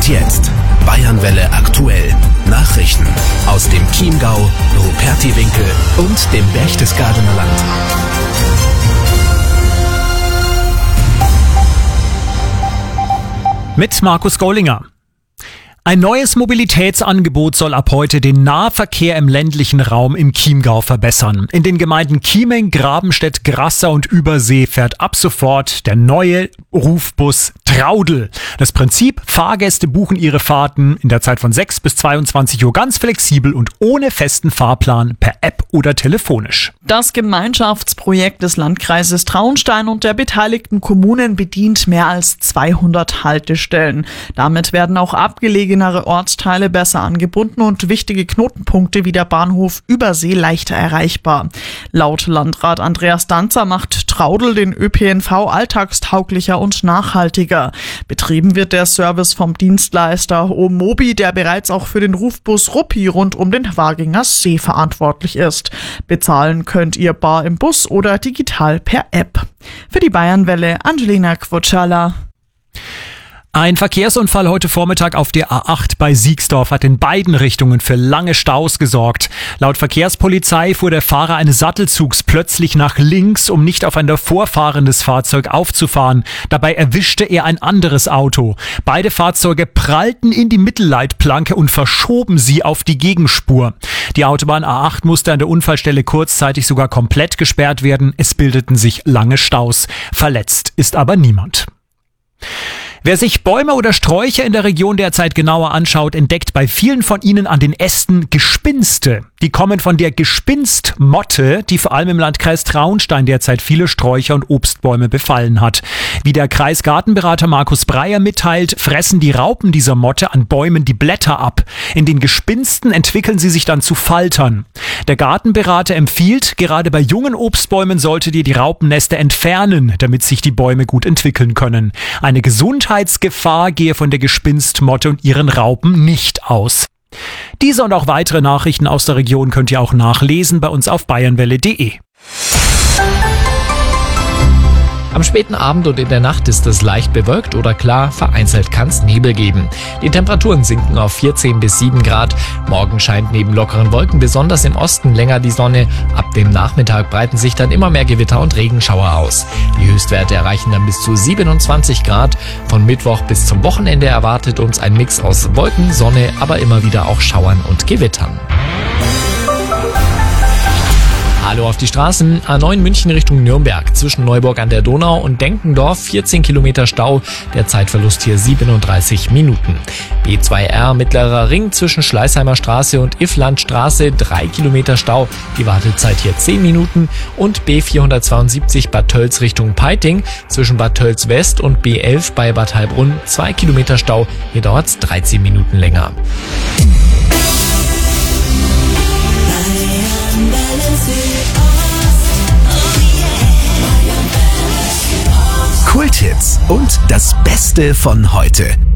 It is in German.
Und jetzt Bayernwelle aktuell. Nachrichten aus dem Chiemgau, Rupertiwinkel und dem Berchtesgadener Land. Mit Markus Gollinger. Ein neues Mobilitätsangebot soll ab heute den Nahverkehr im ländlichen Raum im Chiemgau verbessern. In den Gemeinden Chieming, Grabenstedt, Grassau und Übersee fährt ab sofort der neue Rufbus Traudl. Das Prinzip: Fahrgäste buchen ihre Fahrten in der Zeit von 6 bis 22 Uhr ganz flexibel und ohne festen Fahrplan per App oder telefonisch. Das Gemeinschaftsprojekt des Landkreises Traunstein und der beteiligten Kommunen bedient mehr als 200 Haltestellen. Damit werden auch abgelegenere Ortsteile besser angebunden und wichtige Knotenpunkte wie der Bahnhof Übersee leichter erreichbar. Laut Landrat Andreas Danzer macht Traudl den ÖPNV alltagstauglicher und nachhaltiger. Betrieben wird der Service vom Dienstleister Omobi, der bereits auch für den Rufbus Ruppi rund um den Waginger See verantwortlich ist. Bezahlen könnt ihr bar im Bus oder digital per App. Für die Bayernwelle Angelina Kwutschala. Ein Verkehrsunfall heute Vormittag auf der A8 bei Siegsdorf hat in beiden Richtungen für lange Staus gesorgt. Laut Verkehrspolizei fuhr der Fahrer eines Sattelzugs plötzlich nach links, um nicht auf ein davor fahrendes Fahrzeug aufzufahren. Dabei erwischte er ein anderes Auto. Beide Fahrzeuge prallten in die Mittelleitplanke und verschoben sie auf die Gegenspur. Die Autobahn A8 musste an der Unfallstelle kurzzeitig sogar komplett gesperrt werden. Es bildeten sich lange Staus. Verletzt ist aber niemand. Wer sich Bäume oder Sträucher in der Region derzeit genauer anschaut, entdeckt bei vielen von ihnen an den Ästen Gespinste. Die kommen von der Gespinstmotte, die vor allem im Landkreis Traunstein derzeit viele Sträucher und Obstbäume befallen hat. Wie der Kreisgartenberater Markus Breyer mitteilt, fressen die Raupen dieser Motte an Bäumen die Blätter ab. In den Gespinsten entwickeln sie sich dann zu Faltern. Der Gartenberater empfiehlt, gerade bei jungen Obstbäumen solltet ihr die Raupennester entfernen, damit sich die Bäume gut entwickeln können. Eine Gesundheitsgefahr gehe von der Gespinstmotte und ihren Raupen nicht aus. Diese und auch weitere Nachrichten aus der Region könnt ihr auch nachlesen bei uns auf bayernwelle.de. Am späten Abend und in der Nacht ist es leicht bewölkt oder klar, vereinzelt kann es Nebel geben. Die Temperaturen sinken auf 14 bis 7 Grad. Morgen scheint neben lockeren Wolken besonders im Osten länger die Sonne. Ab dem Nachmittag breiten sich dann immer mehr Gewitter und Regenschauer aus. Die Höchstwerte erreichen dann bis zu 27 Grad. Von Mittwoch bis zum Wochenende erwartet uns ein Mix aus Wolken, Sonne, aber immer wieder auch Schauern und Gewittern. Hallo auf die Straßen. A9 München Richtung Nürnberg. Zwischen Neuburg an der Donau und Denkendorf 14 Kilometer Stau. Der Zeitverlust hier 37 Minuten. B2R Mittlerer Ring zwischen Schleißheimer Straße und Ifflandstraße 3 Kilometer Stau. Die Wartezeit hier 10 Minuten. Und B472 Bad Tölz Richtung Peiting. Zwischen Bad Tölz West und B11 bei Bad Heilbrunn 2 Kilometer Stau. Hier dauert es 13 Minuten länger. Kulthits und das Beste von heute.